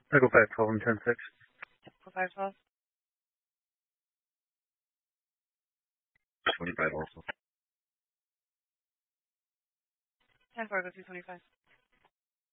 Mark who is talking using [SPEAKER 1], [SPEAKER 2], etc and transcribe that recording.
[SPEAKER 1] I go 512 and 106.
[SPEAKER 2] Go 512.
[SPEAKER 3] 25 also.
[SPEAKER 2] 10-4, go 225.